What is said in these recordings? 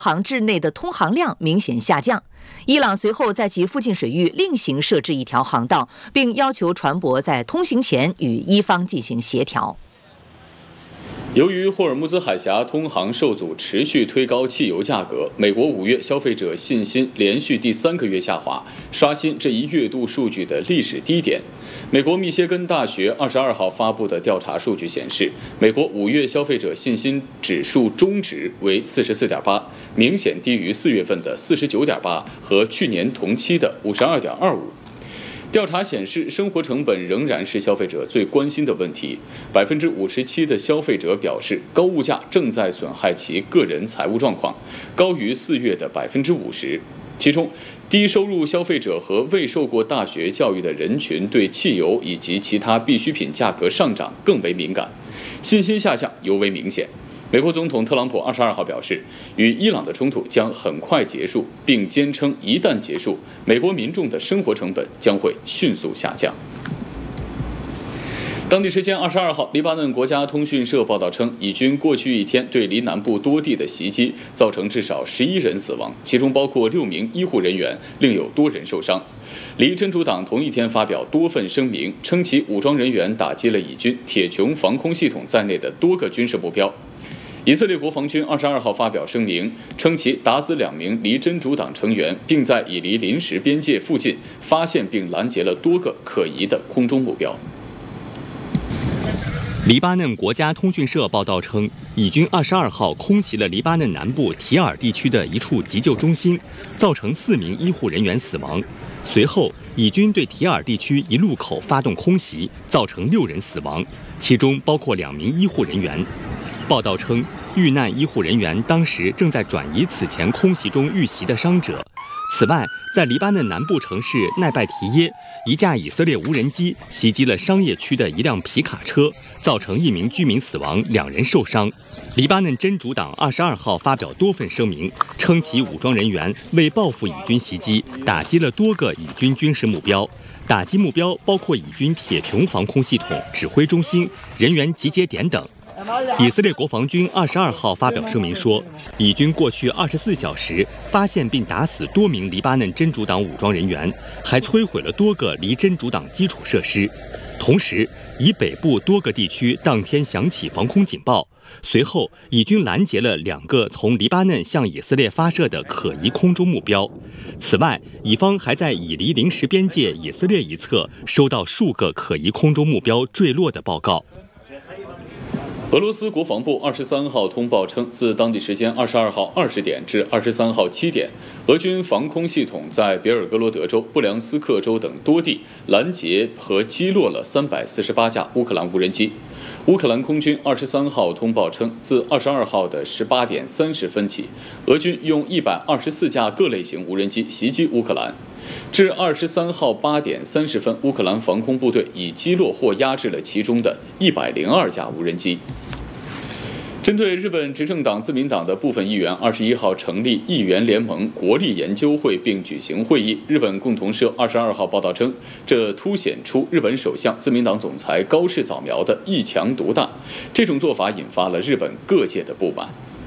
航至内的通航量明显下降。伊朗随后在其附近水域另行设置一条航道，并要求船舶在通行前与伊方进行协调。 由于霍尔木兹海峡通航受阻，持续推高汽油价格，美国5月消费者信心连续第3个月下滑，刷新这一月度数据的历史低点。美国密歇根大学22号发布的调查数据显示，美国5月消费者信心指数中值为44.8，明显低于4月份的49.8和去年同期的52.25。调查显示，生活成本仍然是消费者最关心的问题。57%的消费者表示，高物价正在损害其个人财务状况，高于4月的50%。其中，低收入消费者和未受过大学教育的人群对汽油以及其他必需品价格上涨更为敏感，信心下降尤为明显。美国总统特朗普22号表示，与伊朗的冲突将很快结束，并坚称一旦结束，美国民众的生活成本将会迅速下降。当地时间22号，黎巴嫩国家通讯社报道称，以军过去一天对黎南部多地的袭击，造成至少11人死亡，其中包括6名医护人员，另有多人受伤。黎真主党同一天发表多份声明，称其武装人员打击了以军铁穹防空系统在内的多个军事目标。以色列国防军22号发表声明，称其打死2名黎真主党成员，并在以黎临时边界附近发现并拦截了多个可疑的空中目标。 黎巴嫩国家通讯社报道称，以军22号空袭了黎巴嫩南部提尔地区的一处急救中心，造成4名医护人员死亡。随后，以军对提尔地区一路口发动空袭，造成6人死亡，其中包括2名医护人员。报道称，遇难医护人员当时正在转移此前空袭中遇袭的伤者。此外，在黎巴嫩南部城市奈拜提耶，一架以色列无人机袭击了商业区的一辆皮卡车，造成1名居民死亡，2人受伤。黎巴嫩真主党22号发表多份声明，称其武装人员为报复以军袭击，打击了多个以军军事目标。打击目标包括以军铁穹防空系统指挥中心、人员集结点等。以色列国防军22号发表声明说，以军过去24小时发现并打死多名黎巴嫩真主党武装人员，还摧毁了多个黎真主党基础设施。同时，以北部多个地区当天响起防空警报。随后，以军拦截了2个从黎巴嫩向以色列发射的可疑空中目标。此外，以方还在以黎临时边界以色列一侧收到数个可疑空中目标坠落的报告。 俄罗斯国防部23号通报称，自当地时间22号20点至23号7点，俄军防空系统在别尔哥罗德州、布良斯克州等多地拦截和击落了348架乌克兰无人机。乌克兰空军23号通报称，自22号的18点30分起，俄军用124架各类型无人机袭击乌克兰。至23号8点30分，乌克兰防空部队已击落或压制了其中的102架无人机。针对日本执政党自民党的部分议员21号成立议员联盟国力研究会并举行会议，日本共同社22号报道称，这凸显出日本首相自民党总裁高市早苗的一强独大，这种做法引发了日本各界的不满。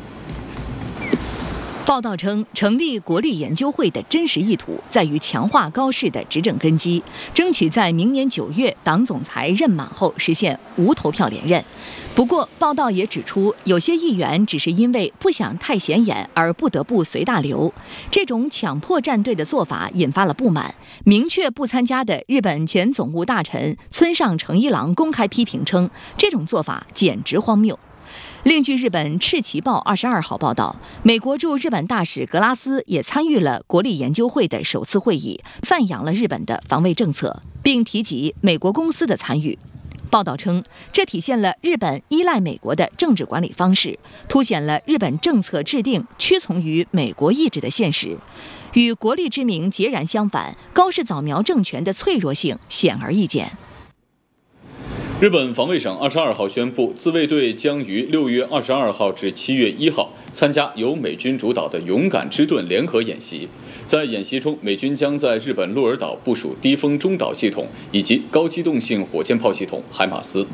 报道称，成立国力研究会的真实意图在于强化高市的执政根基，争取在明年9月党总裁任满后实现无投票连任。不过，报道也指出，有些议员只是因为不想太显眼而不得不随大流，这种强迫站队的做法引发了不满。明确不参加的日本前总务大臣村上诚一郎公开批评称，这种做法简直荒谬。另据日本赤旗报22号报道，美国驻日本大使格拉斯也参与了国力研究会的首次会议，赞扬了日本的防卫政策，并提及美国公司的参与。报道称，这体现了日本依赖美国的政治管理方式，凸显了日本政策制定屈从于美国意志的现实。与国力之名截然相反，高市早苗政权的脆弱性显而易见。 日本防卫省22号宣布，自卫队将于6月22号至7月1号参加由美军主导的勇敢之盾联合演习。在演习中，美军将在日本鹿儿岛部署低风中导系统以及高机动性火箭炮系统海马斯。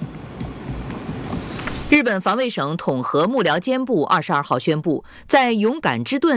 日本防卫省统合幕僚监部22号宣布，在勇敢之盾